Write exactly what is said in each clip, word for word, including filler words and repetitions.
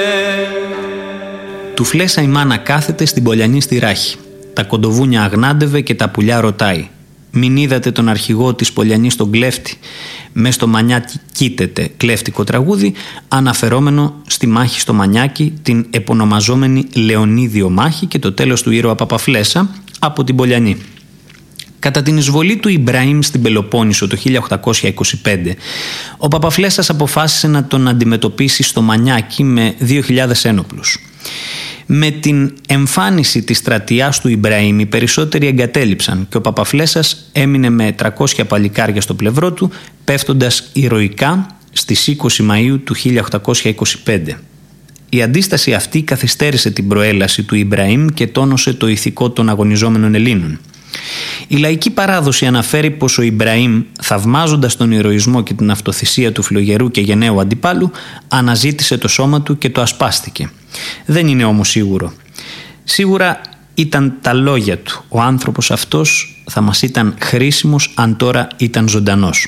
Του φλέσα η μάνα κάθεται στην Πολιανή στη Ράχη. Τα κοντοβούνια αγνάντευε και τα πουλιά ρωτάει. Μην είδατε τον αρχηγό της Πολιανής τον κλέφτη? Μες στο Μανιάκι κοίταται, κλέφτικο τραγούδι, αναφερόμενο στη μάχη στο Μανιάκι, την επωνομαζόμενη Λεωνίδιο μάχη και το τέλος του ήρωα Παπαφλέσσα από την Πολιανή. Κατά την εισβολή του Ιμπραήμ στην Πελοπόννησο το χίλια οκτακόσια είκοσι πέντε, ο Παπαφλέссας αποφάσισε να τον αντιμετωπίσει στο Μανιάκι με δύο χιλιάδες ένοπλους. Με την εμφάνιση της στρατιάς του Ιμπραήμ οι περισσότεροι εγκατέλειψαν και ο Παπαφλέссας έμεινε με τριακόσια παλικάρια στο πλευρό του, πέφτοντας ηρωικά στις είκοσι Μαΐου του χίλια οκτακόσια είκοσι πέντε. Η αντίσταση αυτή καθυστέρησε την προέλαση του Ιμπραήμ και τόνωσε το ηθικό των αγωνιζόμενων Ελλήνων. Η λαϊκή παράδοση αναφέρει πως ο Ιμπραήμ, θαυμάζοντας τον ηρωισμό και την αυτοθυσία του φλογερού και γενναίου αντιπάλου, αναζήτησε το σώμα του και το ασπάστηκε. Δεν είναι όμως σίγουρο. Σίγουρα ήταν τα λόγια του. Ο άνθρωπος αυτός θα μας ήταν χρήσιμος αν τώρα ήταν ζωντανός.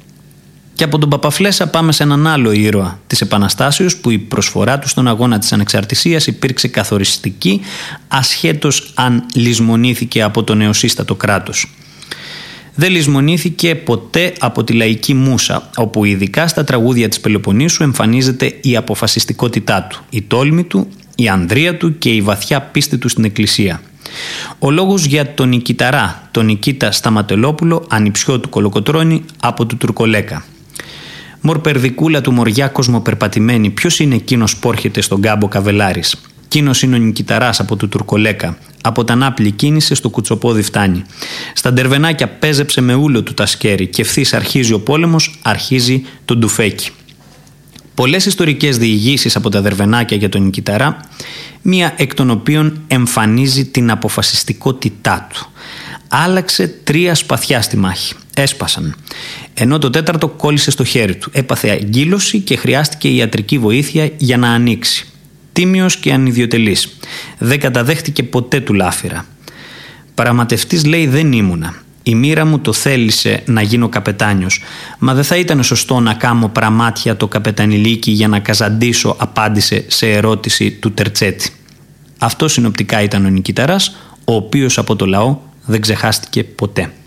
Και από τον Παπαφλέσσα πάμε σε έναν άλλο ήρωα της Επαναστάσεως που η προσφορά του στον αγώνα της ανεξαρτησίας υπήρξε καθοριστική ασχέτως αν λησμονήθηκε από το νεοσύστατο κράτος. Δεν λησμονήθηκε ποτέ από τη λαϊκή μούσα, όπου ειδικά στα τραγούδια της Πελοποννήσου εμφανίζεται η αποφασιστικότητά του, η τόλμη του, η ανδρεία του και η βαθιά πίστη του στην Εκκλησία. Ο λόγος για τον Νικηταρά, τον Νικήτα Σταματελόπουλο, ανιψιό του Κολοκοτρώνη από του Τουρκολέκα. Μορπερδικούλα του μοριά κοσμοπερπατημένη, ποιος είναι εκείνος που έρχεται στον κάμπο Καβελάρης? Εκείνος είναι ο Νικηταράς από του Τουρκολέκα. Από τα Νάπλη κίνησε στο κουτσοπόδι φτάνει. Στα ντερβενάκια πέζεψε με ούλο του τα σκέρι και ευθύς αρχίζει ο πόλεμος, αρχίζει το ντουφέκι. Πολλές ιστορικές διηγήσεις από τα δερβενάκια για τον Νικηταρά, μία εκ των οποίων εμφανίζει την αποφασιστικότητά του. Άλλαξε τρία σπαθιά στη μάχη. Έσπασαν. Ενώ το τέταρτο κόλλησε στο χέρι του. Έπαθε αγκύλωση και χρειάστηκε ιατρική βοήθεια για να ανοίξει. Τίμιος και ανιδιοτελής. Δεν καταδέχτηκε ποτέ του λάφυρα. Παραματευτής λέει δεν ήμουνα. Η μοίρα μου το θέλησε να γίνω καπετάνιος. Μα δεν θα ήταν σωστό να κάμω πραμάτια το καπετανιλίκι για να καζαντήσω, απάντησε σε ερώτηση του Τερτσέτη. Αυτό συνοπτικά ήταν ο Νικηταράς, ο οποίος από το λαό δεν ξεχάστηκε ποτέ.